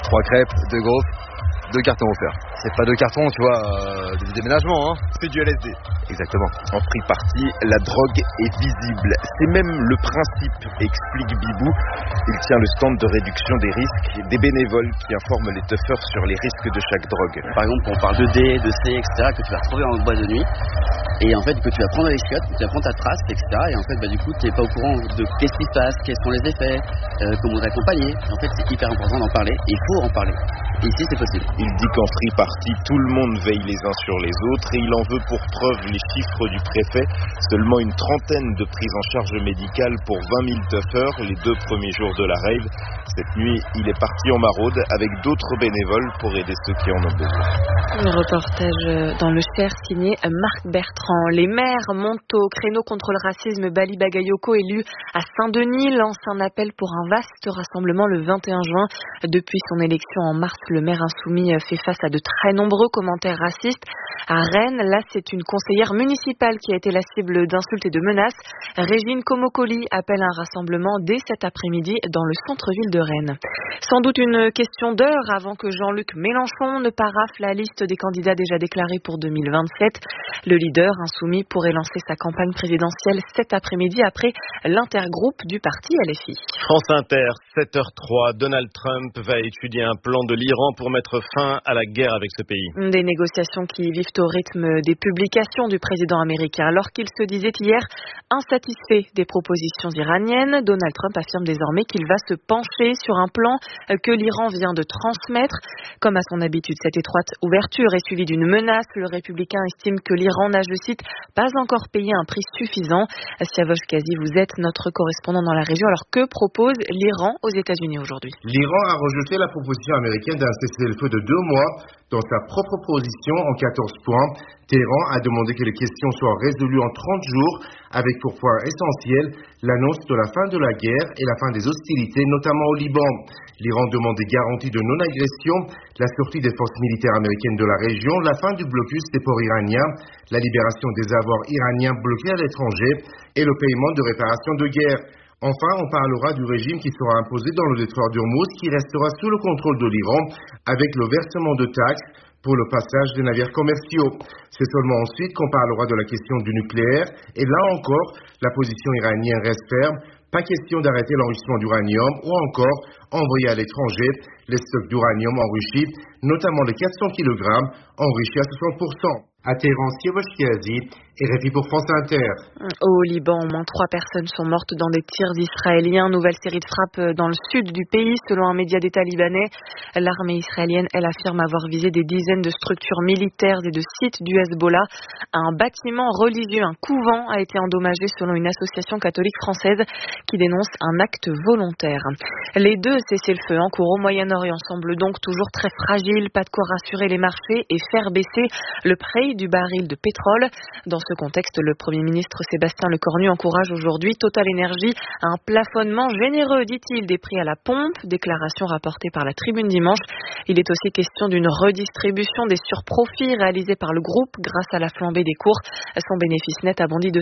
3 crêpes, 2 gaufres, 2 cartons offerts. C'est pas 2 cartons, tu vois, de déménagement, hein. C'est du LSD. Exactement. En free party, la drogue est visible. C'est même le principe, explique Bibou. Il tient le stand de réduction des risques, des bénévoles qui informent les tuffers sur les risques de chaque drogue. Par exemple, on parle de D, de C, etc., que tu vas retrouver en boîte de nuit. Et en fait, que tu vas prendre les chiottes, tu vas prendre ta trace, etc. Et en fait, du coup, tu n'es pas au courant de qu'est-ce qui se passe, quels sont les effets, comment t'accompagner. En fait, c'est hyper important d'en parler. Il faut en parler. Et ici, c'est possible. Il dit qu'en free party, tout le monde veille les uns sur les autres et il en veut pour preuve les chiffres du préfet. Seulement une trentaine de prises en charge médicale pour 20 000 tuffers les 2 premiers jours de la rave. Cette nuit, il est parti en maraude avec d'autres bénévoles pour aider ceux qui en ont besoin. Un reportage dans le Cher signé Marc Bertrand. Les maires montent au créneau contre le racisme. Bali Bagayoko, élu à Saint-Denis, lance un appel pour un vaste rassemblement le 21 juin. Depuis son élection en mars, le maire insoumis fait face à de très nombreux commentaires racistes. À Rennes, là, c'est une conseillère municipale qui a été la cible d'insultes et de menaces. Régine Komokoli appelle un rassemblement dès cet après-midi dans le centre-ville de Rennes. Sans doute une question d'heure avant que Jean-Luc Mélenchon ne parafle la liste des candidats déjà déclarés pour 2027. Le leader insoumis pourrait lancer sa campagne présidentielle cet après-midi après l'intergroupe du parti LFI. France Inter, 7h03, Donald Trump va étudier un plan de l'Iran pour mettre fin à la guerre avec ce pays. Des négociations qui vivent au rythme des publications du président américain. Alors qu'il se disait hier insatisfait des propositions iraniennes, Donald Trump affirme désormais qu'il va se pencher sur un plan que l'Iran vient de transmettre. Comme à son habitude, cette étroite ouverture est suivie d'une menace. Le républicain estime que l'Iran n'a, je cite, pas encore payé un prix suffisant. Siavosh Kazi, vous êtes notre correspondant dans la région. Alors que propose l'Iran aux États-Unis aujourd'hui? L'Iran a rejeté la proposition américaine d'un cessez-le-feu de 2 mois dans sa propre position en 14 points. Téhéran a demandé que les questions soient résolues en 30 jours avec pour point essentiel l'annonce de la fin de la guerre et la fin des hostilités, notamment au Liban. L'Iran demande des garanties de non-agression, la sortie des forces militaires américaines de la région, la fin du blocus des ports iraniens, la libération des avoirs iraniens bloqués à l'étranger et le paiement de réparations de guerre. Enfin, on parlera du régime qui sera imposé dans le détroit d'Ormuz qui restera sous le contrôle de l'Iran avec le versement de taxes pour le passage des navires commerciaux. C'est seulement ensuite qu'on parlera de la question du nucléaire et là encore, la position iranienne reste ferme. Pas question d'arrêter l'enrichissement d'uranium ou encore envoyer à l'étranger les stocks d'uranium enrichis, notamment les 400 kg enrichis à 60%. À Téhéran, Siavosh Kazi et RFI pour France Inter. Au Liban, au moins 3 personnes sont mortes dans des tirs israéliens. Nouvelle série de frappes dans le sud du pays, selon un média d'État libanais. L'armée israélienne, elle affirme avoir visé des dizaines de structures militaires et de sites du Hezbollah. Un bâtiment religieux, un couvent, a été endommagé selon une association catholique française qui dénonce un acte volontaire. Les 2 cessez-le-feu en cours au Moyen-Orient semblent donc toujours très fragiles. Pas de quoi rassurer les marchés et faire baisser le prix du baril de pétrole. Dans ce contexte, le Premier ministre Sébastien Lecornu encourage aujourd'hui Total Énergie à un plafonnement généreux, dit-il, des prix à la pompe. Déclaration rapportée par la Tribune dimanche. Il est aussi question d'une redistribution des surprofits réalisés par le groupe grâce à la flambée des cours. Son bénéfice net a bondi de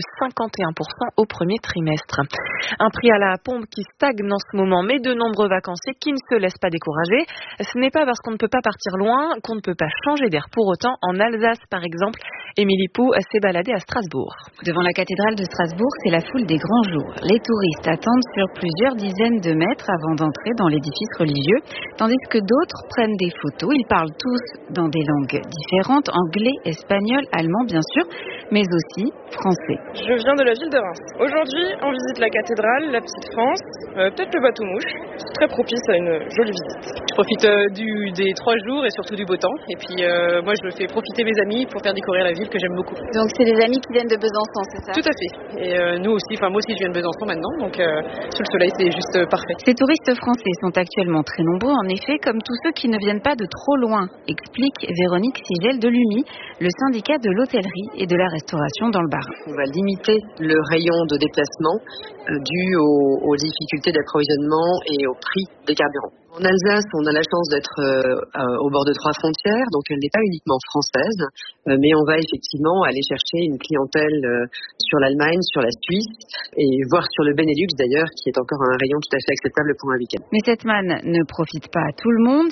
51% au premier trimestre. Un prix à la pompe qui stagne en ce moment, mais de nombreux vacanciers qui ne se laissent pas décourager. Ce n'est pas parce qu'on ne peut pas partir loin qu'on ne peut pas changer d'air. Pour autant, en Alsace, par exemple, Émilie Pou s'est baladée à Strasbourg. Devant la cathédrale de Strasbourg, c'est la foule des grands jours. Les touristes attendent sur plusieurs dizaines de mètres avant d'entrer dans l'édifice religieux, tandis que d'autres prennent des photos. Ils parlent tous dans des langues différentes, anglais, espagnol, allemand bien sûr, mais aussi français. Je viens de la ville de Reims. Aujourd'hui, on visite la cathédrale, la petite France, peut-être le bateau mouche. C'est très propice à une jolie visite. Je profite des 3 jours et surtout du beau temps. Et puis moi, je fais profiter mes amis pour faire découvrir la ville que j'aime beaucoup. Donc c'est des amis qui viennent de Besançon, c'est ça? Tout à fait. Et nous aussi, moi aussi je viens de Besançon maintenant, donc sous le soleil c'est juste parfait. Ces touristes français sont actuellement très nombreux en effet, comme tous ceux qui ne viennent pas de trop loin, explique Véronique Sigel de l'UMI, le syndicat de l'hôtellerie et de la restauration dans le Bas. On va limiter le rayon de déplacement dû aux difficultés d'approvisionnement et au prix des carburants. En Alsace, on a la chance d'être au bord de 3 frontières, donc elle n'est pas uniquement française, mais on va effectivement aller chercher une clientèle sur l'Allemagne, sur la Suisse, et voire sur le Benelux d'ailleurs, qui est encore un rayon tout à fait acceptable pour un week-end. Mais cette manne ne profite pas à tout le monde.